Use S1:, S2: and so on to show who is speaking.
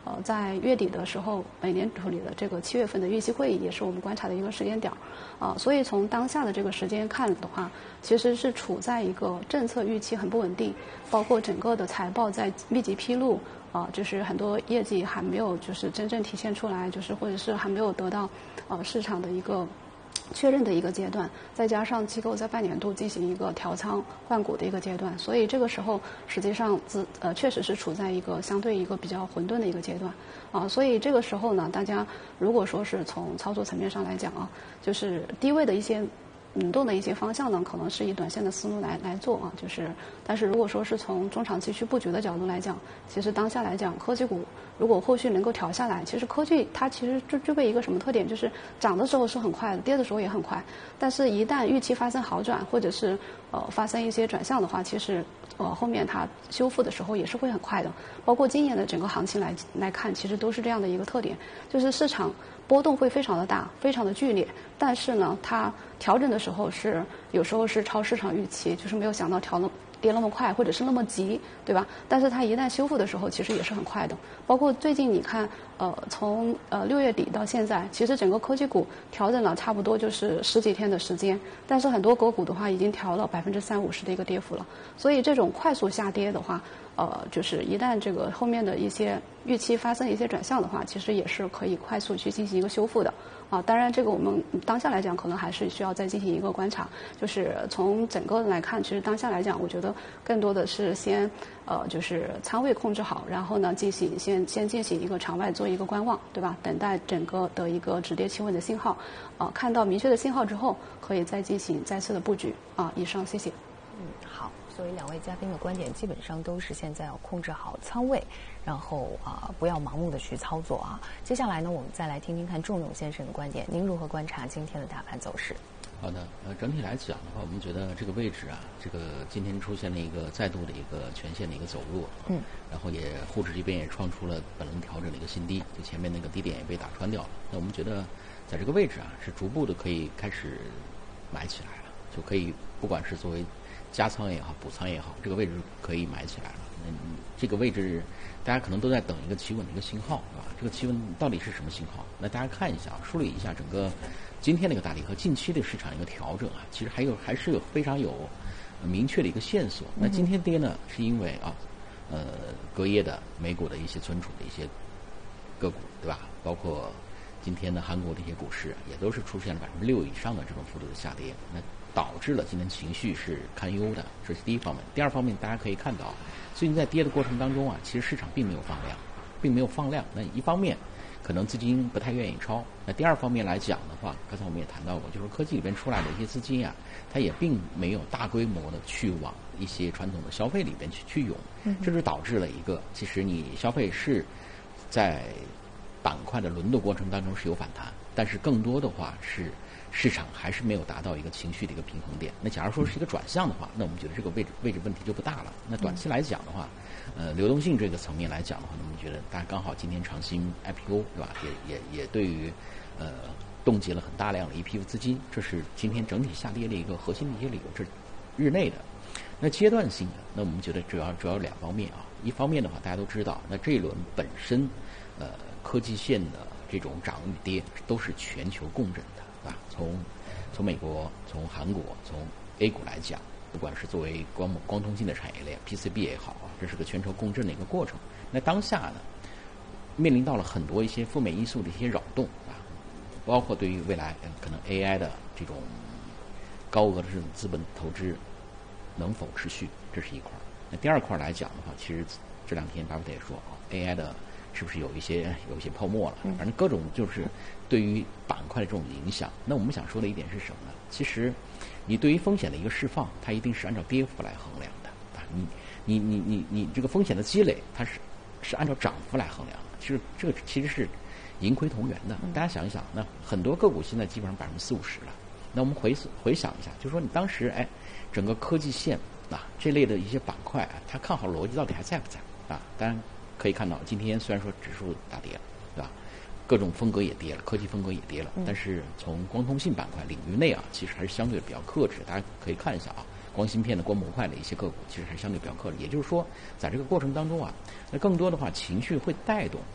S1: 在月底的时候，美联储里的这个7月份的议息会议也是我们观察的一个时间点所以从当下的这个时间看的话，其实是处在一个政策预期很不稳定，包括整个的财报在密集披露就是很多业绩还没有就是真正体现出来，就是或者是还没有得到市场的一个确认的一个阶段，再加上机构在半年度进行一个调仓换股的一个阶段，所以这个时候实际上确实是处在一个相对一个比较混沌的一个阶段所以这个时候呢，大家如果说是从操作层面上来讲就是低位的一些动的一些方向呢，可能是以短线的思路来做但是如果说是从中长期去布局的角度来讲，其实当下来讲，科技股如果后续能够调下来，其实科技它其实具备一个什么特点，就是涨的时候是很快的，跌的时候也很快，但是一旦预期发生好转，或者是发生一些转向的话，其实后面它修复的时候也是会很快的。包括今年的整个行情来看，其实都是这样的一个特点，就是市场波动会非常的大，非常的剧烈，但是呢，它调整的时候有时候是超市场预期，就是没有想到跌那么快，或者是那么急，对吧？但是它一旦修复的时候，其实也是很快的。包括最近你看，从6月底到现在，其实整个科技股调整了差不多就是10几天的时间，但是很多个股的话已经调了30-50%的一个跌幅了。所以这种快速下跌的话，就是一旦这个后面的一些预期发生一些转向的话，其实也是可以快速去进行一个修复的。当然这个我们当下来讲可能还是需要再进行一个观察，就是从整个来看，其实当下来讲我觉得更多的是先就是仓位控制好，然后呢先进行一个场外做一个观望，对吧？等待整个的一个止跌企稳的信号看到明确的信号之后，可以再进行再次的布局以上谢谢。
S2: 好，所以两位嘉宾的观点基本上都是现在要控制好仓位，然后不要盲目的去操作接下来呢，我们再来听听看仲永先生的观点，您如何观察今天的大盘走势？
S3: 好的，整体来讲的话，我们觉得这个位置这个今天出现了一个再度的一个全线的一个走弱，然后也沪指这边也创出了本轮调整的一个新低，就前面那个低点也被打穿掉了。那我们觉得在这个位置是逐步的可以开始买起来了，就可以不管是作为加仓也好，补仓也好，这个位置可以买起来了。这个位置大家可能都在等一个企稳的一个信号，是吧？这个企稳到底是什么信号？那大家看一下梳理一下整个今天的一个大跌和近期的市场一个调整其实还是有非常有明确的一个线索。那今天跌呢，是因为隔夜的美股的一些存储的一些个股，对吧？包括今天的韩国的一些股市也都是出现了6%以上的这种幅度的下跌，那导致了今天情绪是堪忧的，这是第一方面。第二方面，大家可以看到，最近在跌的过程当中其实市场并没有放量。那一方面，可能资金不太愿意抄；那第二方面来讲的话，刚才我们也谈到过，就是科技里边出来的一些资金它也并没有大规模的去往一些传统的消费里边去涌，这就导致了一个，其实你消费是在板块的轮动过程当中是有反弹，但是更多的话是市场还是没有达到一个情绪的一个平衡点。那假如说是一个转向的话，那我们觉得这个位置问题就不大了。那短期来讲的话，流动性这个层面来讲的话，那我们觉得大家刚好今天长兴 IPO 对吧，也对于冻结了很大量的一批资金，这是今天整体下跌的一个核心的一些理由，这是日内的。那阶段性的，那我们觉得主要有两方面一方面的话，大家都知道，那这一轮本身科技线的这种涨与跌都是全球共振的，对吧？从美国、从韩国、从 A 股来讲，不管是作为光通信的产业链 PCB 也好这是个全球共振的一个过程。那当下呢，面临到了很多一些负面因素的一些扰动包括对于未来可能 AI 的这种高额的这种资本投资能否持续，这是一块。那第二块来讲的话，其实这两天巴菲特也说AI 的是不是有一些泡沫了？反正各种就是对于板块的这种影响。那我们想说的一点是什么呢？其实你对于风险的一个释放，它一定是按照跌幅来衡量的你这个风险的积累，它是按照涨幅来衡量的。其实这个其实是盈亏同源的。大家想一想，那很多个股现在基本上40%-50%了。那我们回想一下，就是说你当时整个科技线这类的一些板块它看好逻辑到底还在不在当然可以看到，今天虽然说指数大跌了，对吧？各种风格也跌了，科技风格也跌了，但是从光通信板块领域内其实还是相对比较克制。大家可以看一下光芯片的、光模块的一些个股，其实还是相对比较克制。也就是说，在这个过程当中那更多的话，情绪会带动